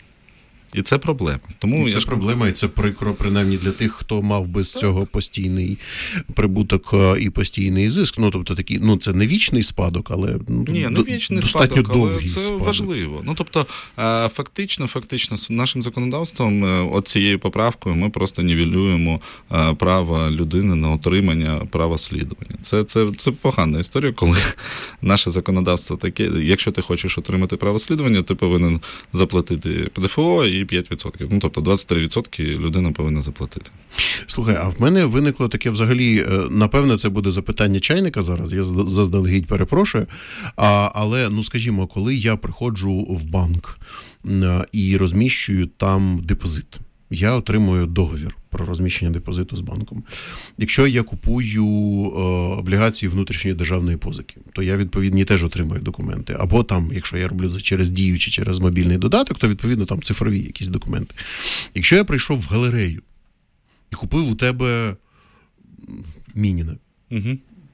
І це проблема. Тому і це я... проблема, і це прикро, принаймні, для тих, хто мав без так. цього постійний прибуток і постійний зиск. Ну, тобто, такі, ну, це не вічний спадок, але ну, Ні, не вічний достатньо спадок, але довгий це спадок. важливо. Ну, тобто, фактично, фактично, нашим законодавством, от цією поправкою, ми просто нівелюємо право людини на отримання права слідування. Це, це, це погана історія, коли наше законодавство таке, якщо ти хочеш отримати право слідування, ти повинен заплатити ПДФО і п'ять відсотків. Ну, тобто двадцять три відсотки людина повинна заплатити. Слухай, а в мене виникло таке взагалі, напевне, це буде запитання чайника зараз, я заздалегідь перепрошую, а, але, ну, скажімо, коли я приходжу в банк і розміщую там депозит, я отримую договір про розміщення депозиту з банком. Якщо я купую е, облігації внутрішньої державної позики, то я, відповідні, теж отримую документи. Або там, якщо я роблю це через Дію чи через мобільний додаток, то, відповідно, там цифрові якісь документи. Якщо я прийшов в галерею і купив у тебе Мініна, угу.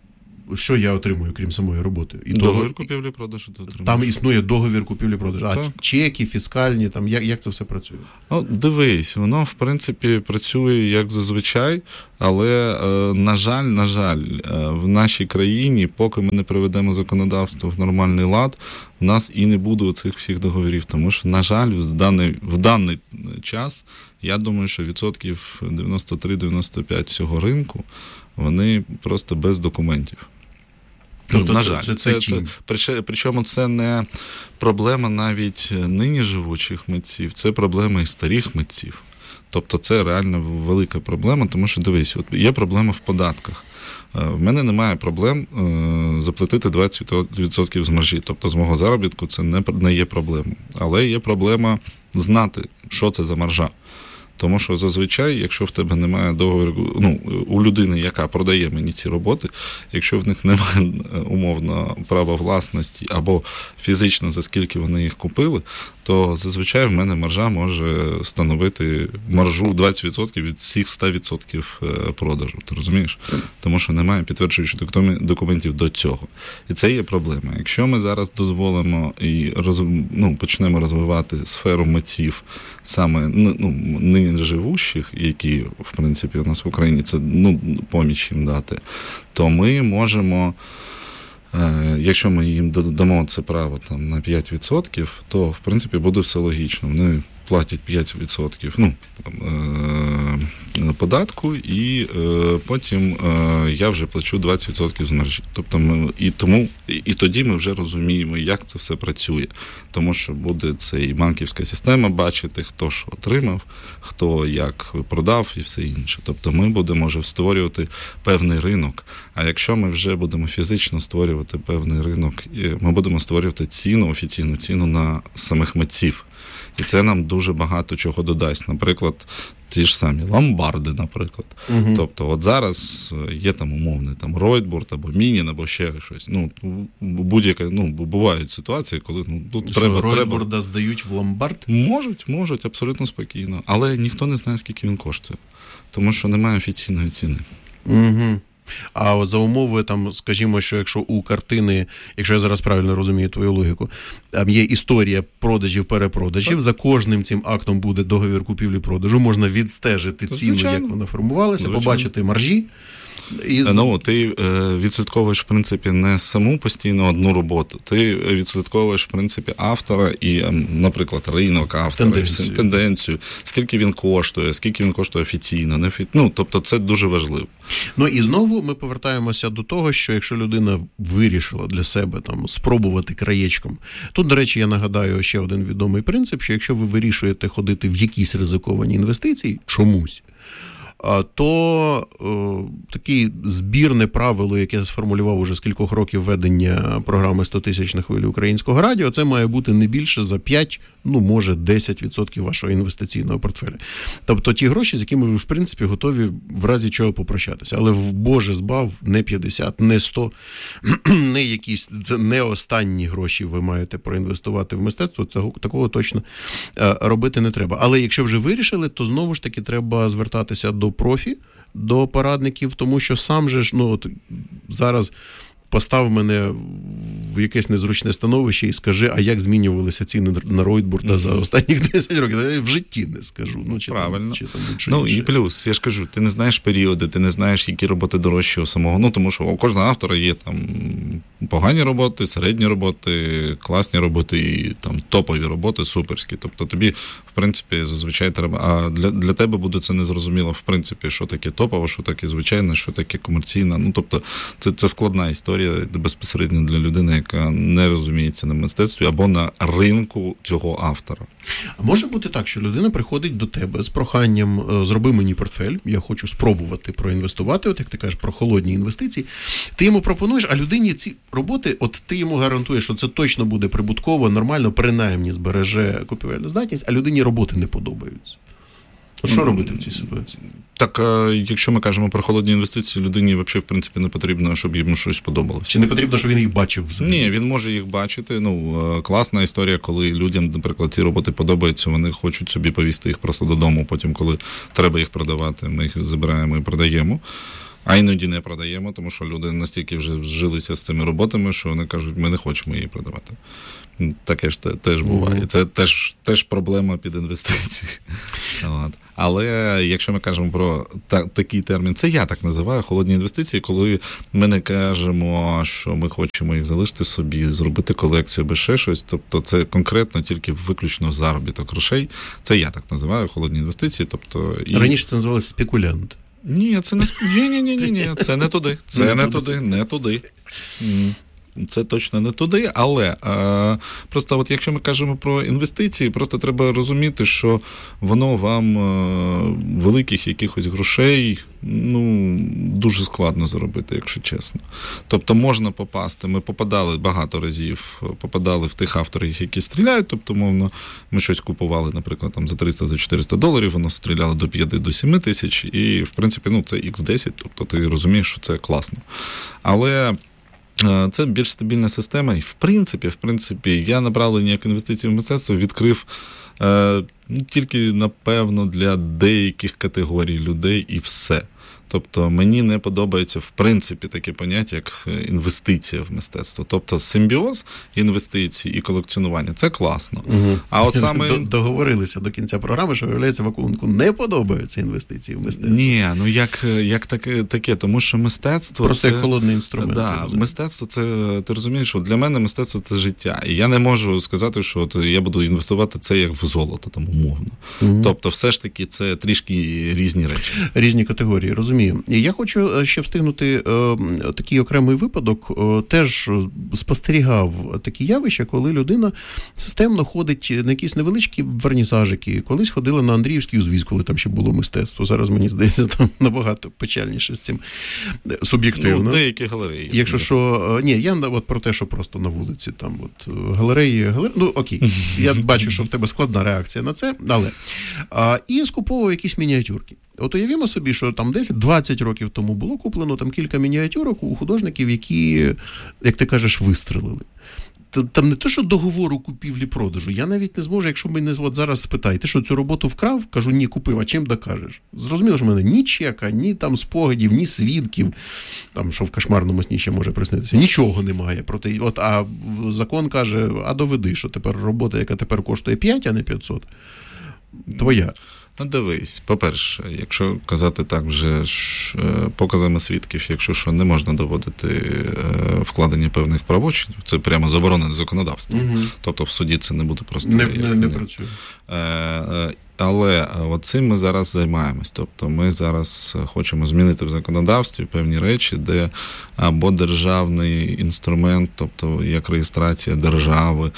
що я отримую, крім самої роботи? І договір договір купівлі-продажу ти отримуєш. Там існує договір купівлі-продажу. А чеки, фіскальні, там, як, як це все працює? Ну, дивись, воно, в принципі, працює як зазвичай, але, е, на жаль, на жаль, е, в нашій країні, поки ми не приведемо законодавство в нормальний лад, в нас і не буде оцих всіх договорів. Тому що, на жаль, в даний, в даний час, я думаю, що відсотків дев'яносто три - дев'яносто п'ять всього ринку, вони просто без документів. Тобто на це, жаль, це, це, це, це, причому це не проблема навіть нині живучих митців, це проблема і старих митців. Тобто це реально велика проблема, тому що, дивись, от є проблема в податках. В мене немає проблем е, заплатити двадцять відсотків з маржі, тобто з мого заробітку це не, не є проблемою. Але є проблема знати, що це за маржа. Тому що зазвичай, якщо в тебе немає договору, ну, у людини, яка продає мені ці роботи, якщо в них немає умовно права власності або фізично, за скільки вони їх купили, то зазвичай в мене маржа може становити маржу двадцять відсотків від всіх сто відсотків продажу. Ти розумієш? Тому що немає підтверджуючих документів до цього. І це є проблема. Якщо ми зараз дозволимо і роз, ну, почнемо розвивати сферу митців, саме ну, нині нині живущих, які, в принципі, у нас в Україні, це, ну, поміч їм дати, то ми можемо, е, якщо ми їм дамо це право там, на п'ять відсотків, то, в принципі, буде все логічно. Вони платять п'ять відсотків, ну, там, е, податку, і е, потім е, я вже плачу двадцять відсотків з маржі. Тобто ми, і, тому, і, і тоді ми вже розуміємо, як це все працює. Тому що буде це і банківська система бачити, хто що отримав, хто як продав і все інше. Тобто ми будемо вже створювати певний ринок. А якщо ми вже будемо фізично створювати певний ринок, ми будемо створювати ціну, офіційну ціну на самих митців. І це нам дуже багато чого додасть. Наприклад, ті ж самі ломбарди, наприклад. Угу. Тобто, от зараз є там умовний там Ройтбурд або Мінін, або ще щось. Ну, будь-яке, ну, бувають ситуації, коли ну, тут що, треба... Ройтбурда треба... здають в ломбард? Можуть, можуть, абсолютно спокійно. Але ніхто не знає, скільки він коштує. Тому що немає офіційної ціни. Угу. А за умови, там, скажімо, що якщо у картини, якщо я зараз правильно розумію твою логіку, там є історія продажів-перепродажів, так. За кожним цим актом буде договір купівлі-продажу, можна відстежити ціну, звичайно, як вона формувалася, звичайно, побачити маржі. І... Ну, ти е, відслідковуєш, в принципі, не саму постійно одну роботу. Ти відслідковуєш, в принципі, автора і, наприклад, ринок автора, тенденцію, тенденцію скільки він коштує, скільки він коштує офіційно. Не офі... Ну, тобто це дуже важливо. Ну, і знову ми повертаємося до того, що якщо людина вирішила для себе там спробувати краєчком. Тут, до речі, я нагадаю ще один відомий принцип, що якщо ви вирішуєте ходити в якісь ризиковані інвестиції, чомусь, то о, таке збірне правило, яке сформулював уже з кількох років ведення програми сто тисяч на хвилі українського радіо, це має бути не більше за п'ять, ну, може, десять відсотків вашого інвестиційного портфеля. Тобто ті гроші, з якими ви, в принципі, готові в разі чого попрощатися. Але, в Боже збав, не п'ятдесят, не сто, не якісь, це не останні гроші ви маєте проінвестувати в мистецтво, цього, такого точно робити не треба. Але якщо вже вирішили, то знову ж таки треба звертатися до профі, до порадників, тому що сам же ж, ну, от зараз постав мене в якесь незручне становище і скажи, а як змінювалися ціни на Ройтбурда mm-hmm. за останніх десять років? Я в житті не скажу. Ну, чи правильно. Там, чи там, чи ну, і плюс, я ж кажу, ти не знаєш періоди, ти не знаєш, які роботи дорожчі у самого. Ну, тому що у кожного автора є там погані роботи, середні роботи, класні роботи і там топові роботи, суперські. Тобто тобі, в принципі, зазвичай треба, а для, для тебе буде це незрозуміло, в принципі, що таке топово, що таке звичайне, що таке комерційне. Ну, тобто, це, це складна історія безпосередньо для людини, яка не розуміється на мистецтві або на ринку цього автора. А може бути так, що людина приходить до тебе з проханням «зроби мені портфель, я хочу спробувати проінвестувати», от як ти кажеш, про холодні інвестиції, ти йому пропонуєш, а людині ці роботи, от ти йому гарантуєш, що це точно буде прибутково, нормально, принаймні збереже купівельну здатність, а людині роботи не подобаються. Що робити в цій ситуації? Так, якщо ми кажемо про холодні інвестиції, людині взагалі, в принципі, не потрібно, щоб йому щось подобалося. Чи не потрібно, щоб він їх бачив взагалі? Ні, він може їх бачити. Ну, класна історія, коли людям, наприклад, ці роботи подобаються, вони хочуть собі повісти їх просто додому, потім, коли треба їх продавати, ми їх забираємо і продаємо. А іноді не продаємо, тому що люди настільки вже зжилися з цими роботами, що вони кажуть, ми не хочемо її продавати. Таке ж теж буває. Mm-hmm. Це теж, теж проблема під інвестиції. От. Але якщо ми кажемо про та, такий термін, це я так називаю холодні інвестиції, коли ми не кажемо, що ми хочемо їх залишити собі, зробити колекцію або ще щось, тобто це конкретно тільки виключно заробіток грошей. Це я так називаю холодні інвестиції. Тобто, і... Раніше це називалося спекулянт. Ні, це не ні, ні, ні, ні, ні, це не туди. Це не, не туди, не туди. Це точно не туди, але е, просто от якщо ми кажемо про інвестиції, просто треба розуміти, що воно вам е, великих якихось грошей, ну, дуже складно заробити, якщо чесно. Тобто можна попасти, ми попадали багато разів, попадали в тих авторів, які стріляють, тобто, мовно, ми щось купували, наприклад, там за триста, за чотириста доларів, воно стріляло до п'ять, до сім тисяч, і, в принципі, ну, це ікс десять, тобто ти розумієш, що це класно. Але це більш стабільна система, і в принципі, в принципі, я направлення як інвестиції в мистецтво відкрив е, тільки, напевно, для деяких категорій людей і все. Тобто мені не подобається, в принципі, таке поняття, як інвестиція в мистецтво. Тобто симбіоз інвестицій і колекціонування – це класно. Угу. А от саме... Договорилися до кінця програми, що, виявляється, Вакуленку не подобаються інвестиції в мистецтво. Ні, ну як, як таке, таке, тому що мистецтво... Просто це як холодний інструмент. Да, мистецтво – це, ти розумієш, що для мене мистецтво – це життя. І я не можу сказати, що от я буду інвестувати це як в золото, там, умовно. Угу. Тобто все ж таки це трішки різні речі. Різні категорії, розумію. І я хочу ще встигнути е, такий окремий випадок. Е, теж спостерігав такі явища, коли людина системно ходить на якісь невеличкі вернісажики. Колись ходила на Андріївський узвіз, коли там ще було мистецтво. Зараз, мені здається, там набагато печальніше з цим суб'єктивно. Ну, деякі галереї. Якщо що, ні, я от про те, що просто на вулиці там от галереї, галереї, ну окей. Я бачу, що в тебе складна реакція на це, але а, і скуповував якісь мініатюрки. От уявімо собі, що там десять-двадцять років тому було куплено там кілька мініатюрок у художників, які, як ти кажеш, вистрелили. Там не те, що договору купівлі-продажу. Я навіть не зможу, якщо мене от зараз спитають, ти що, цю роботу вкрав? Кажу, ні, купив, а чим докажеш? Зрозуміло, що в мене ні чека, ні там спогадів, ні свідків, там, що в кошмарному сні ще може приснитися. Нічого немає. Проти, от, а закон каже, а доведи, що тепер робота, яка тепер коштує п'ять, а не п'ятсот, твоя. Ну, дивись, по-перше, якщо казати так вже ж показами свідків, якщо що не можна доводити вкладення певних правочинів, це прямо заборонене законодавство. Угу. Тобто в суді це не буде просто... Не, не, не працює. Але цим ми зараз займаємось. Тобто ми зараз хочемо змінити в законодавстві певні речі, де або державний інструмент, тобто як реєстрація держави,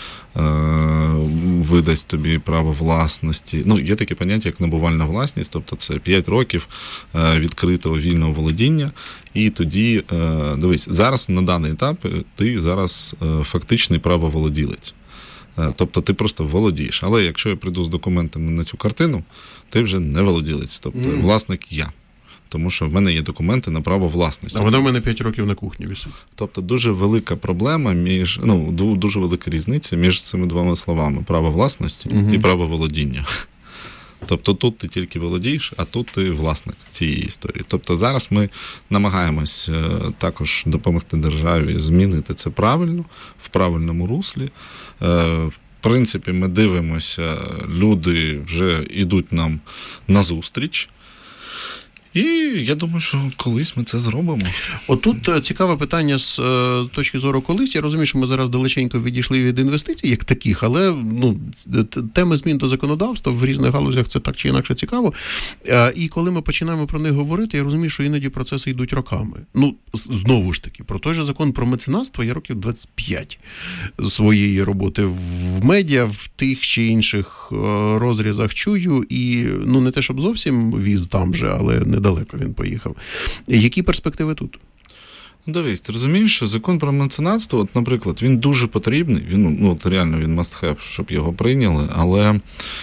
видасть тобі право власності. Ну, є таке поняття, як набувальна власність, тобто це п'ять років відкритого вільного володіння. І тоді, дивись, зараз на даний етап ти зараз фактичний правоволоділець. Тобто ти просто володієш. Але якщо я прийду з документами на цю картину, ти вже не володілець. Тобто mm. власник я. Тому що в мене є документи на право власності. А вона в мене п'ять років на кухні висить. Тобто дуже велика проблема між, ну, дуже велика різниця між цими двома словами. Право власності mm-hmm. і право володіння. Тобто тут ти тільки володієш, а тут ти власник цієї історії. Тобто зараз ми намагаємось також допомогти державі змінити це правильно, в правильному руслі. В принципі, ми дивимося, люди вже йдуть нам назустріч. І я думаю, що колись ми це зробимо. Отут цікаве питання з точки зору колись. Я розумію, що ми зараз далеченько відійшли від інвестицій, як таких, але ну, теми змін до законодавства в різних галузях це так чи інакше цікаво. І коли ми починаємо про них говорити, я розумію, що іноді процеси йдуть роками. Ну, знову ж таки, про той же закон про меценатство я років двадцять п'ять своєї роботи в медіа, в тих чи інших розрізах чую, і ну не те, щоб зовсім віз там же, але недалеко він поїхав. Які перспективи тут? Дивись, ти розумієш, що закон про меценатство, от, наприклад, він дуже потрібний, він, ну, от реально він must have, щоб його прийняли, але е,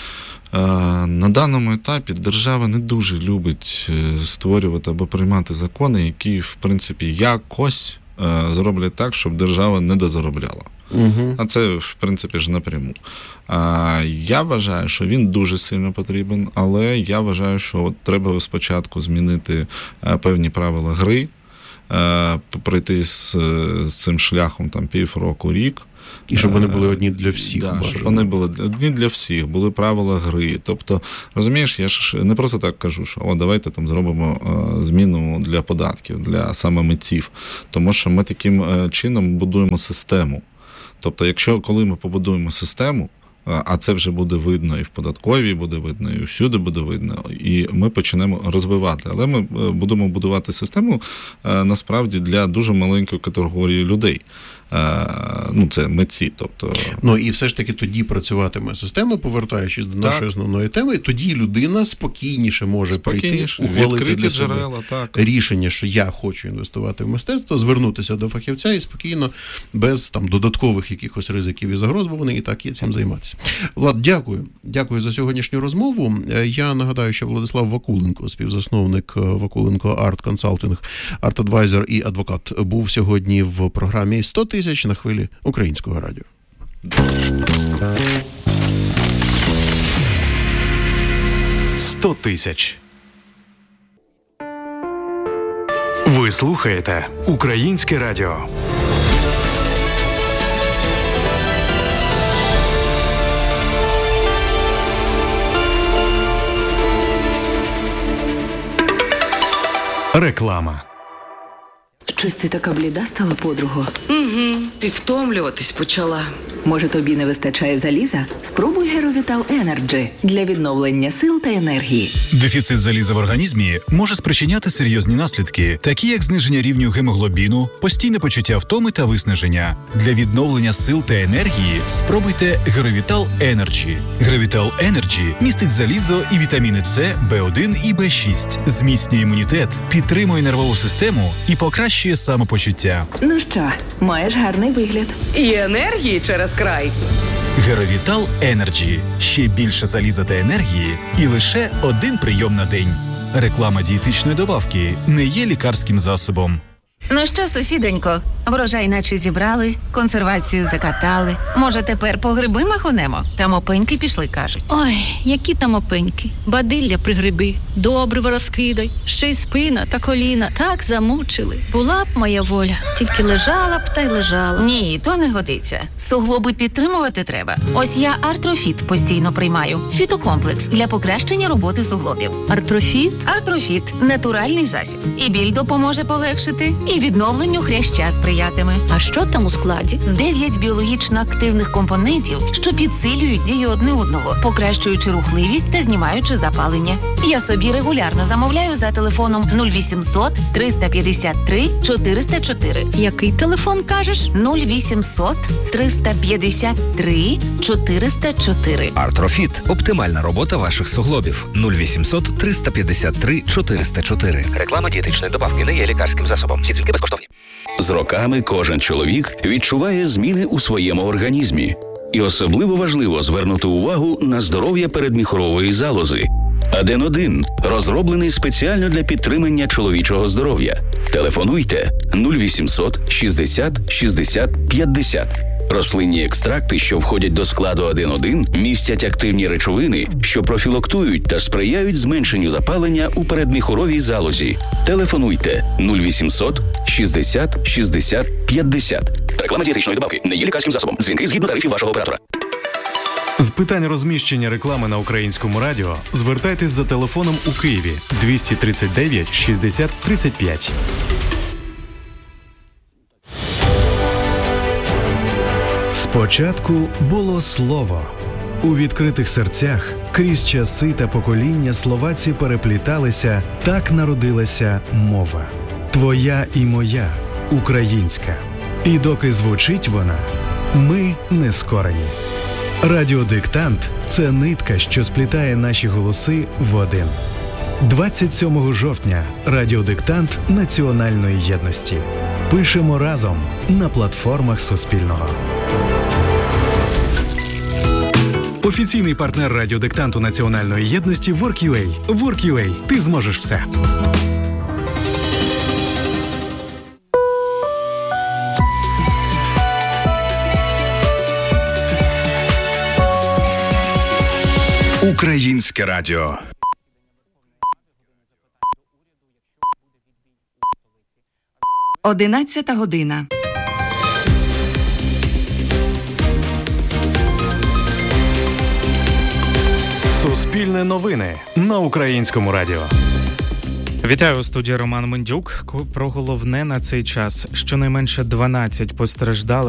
на даному етапі держава не дуже любить створювати або приймати закони, які, в принципі, якось е, зроблять так, щоб держава не дозаробляла. Угу. А це, в принципі, ж напряму. А, я вважаю, що він дуже сильно потрібен, але я вважаю, що от треба спочатку змінити а, певні правила гри, а, пройти з, з цим шляхом там, півроку, рік. І щоб вони були одні для всіх. Да, щоб вони були одні для всіх, були правила гри. Тобто, розумієш, я ж не просто так кажу, що о, давайте там зробимо а, зміну для податків, для саме митців. Тому що ми таким а, чином будуємо систему. Тобто, якщо, коли ми побудуємо систему, а це вже буде видно і в податковій буде видно, і всюди буде видно, і ми почнемо розвивати. Але ми будемо будувати систему, насправді, для дуже маленької категорії людей. Ну, це митці, тобто... Ну, і все ж таки тоді працюватиме система, повертаючись до нашої так. основної теми, тоді людина спокійніше може спокійніше. прийти, ухвалити для джерела, себе так. рішення, що я хочу інвестувати в мистецтво, звернутися до фахівця і спокійно, без там додаткових якихось ризиків і загроз, бо вони і так є цим займатися. Влад, дякую. Дякую за сьогоднішню розмову. Я нагадаю, що Владислав Вакуленко, співзасновник Вакуленко Арт Консалтинг, арт-адвайзер і адвокат, був сьогодні в програмі сто тисяч на хвилі Українського радіо. сто тисяч. Ви слухаєте Українське радіо. Реклама. Щось ти така бліда стала, подруго? Угу, і втомлюватись почала. Може, тобі не вистачає заліза? Спробуй Геровітал Енерджі для відновлення сил та енергії. Дефіцит заліза в організмі може спричиняти серйозні наслідки, такі як зниження рівню гемоглобіну, постійне почуття втоми та виснаження. Для відновлення сил та енергії спробуйте Геровітал Енерджі. Геровітал Енерджі містить залізо і вітаміни С, Б один і Б шість, зміцнює імунітет, підтримує нервову систему і покращує самопочуття. Ну що, маєш гарний вигляд. І енергії через край. Геровітал Енерджі. Ще більше заліза та енергії і лише один прийом на день. Реклама дієтичної добавки не є лікарським засобом. Ну що, сусідонько, врожай наче зібрали, консервацію закатали. Може, тепер по гриби махонемо? Там опеньки пішли, кажуть. Ой, які там опеньки. Бадилля при гриби, добриво розкидай. Ще й спина та коліна так замучили. Була б моя воля, тільки лежала б та й лежала. Ні, то не годиться. Суглоби підтримувати треба. Ось я Артрофіт постійно приймаю. Фітокомплекс для покращення роботи суглобів. Артрофіт? Артрофіт – натуральний засіб. І біль допоможе полегшити, і відновленню хряща сприятиме. А що там у складі? Дев'ять біологічно активних компонентів, що підсилюють дію одне одного, покращуючи рухливість та знімаючи запалення. Я собі регулярно замовляю за телефоном нуль вісімсот триста п'ятдесят три чотириста чотири. Який телефон кажеш? нуль вісімсот триста п'ятдесят три чотириста чотири. Артрофіт – оптимальна робота ваших суглобів. нуль вісімсот триста п'ятдесят три чотириста чотири. Реклама дієтичної добавки не є лікарським засобом. Всі тільки безкоштовні. З роками кожен чоловік відчуває зміни у своєму організмі. І особливо важливо звернути увагу на здоров'я передміхорової залози. Аден один розроблений спеціально для підтримання чоловічого здоров'я. Телефонуйте нуль вісімсот шістдесят шістдесят п'ятдесят. Рослинні екстракти, що входять до складу Аден один, містять активні речовини, що профілактують та сприяють зменшенню запалення у передміхоровій залозі. Телефонуйте нуль вісімсот шістдесят шістдесят п'ятдесят. Реклама дієтичної добавки не є лікарським засобом. Дзвінки згідно тарифів вашого оператора. З питань розміщення реклами на Українському радіо звертайтесь за телефоном у Києві двісті тридцять дев'ять шістдесят тридцять п'ять. Спочатку було слово. У відкритих серцях крізь часи та покоління словаці перепліталися, так народилася мова. Твоя і моя, українська. І доки звучить вона, ми не скорені. Радіодиктант – це нитка, що сплітає наші голоси в один. двадцять сьомого жовтня радіодиктант національної єдності. Пишемо разом на платформах Суспільного. Офіційний партнер радіодиктанту національної єдності WorkUA. WorkUA. Ти зможеш все. Українське радіо. Одинадцята година. Суспільне новини на Українському радіо. Вітаю, у студії Роман Мендюк. Про головне на цей час. Щонайменше дванадцять постраждалих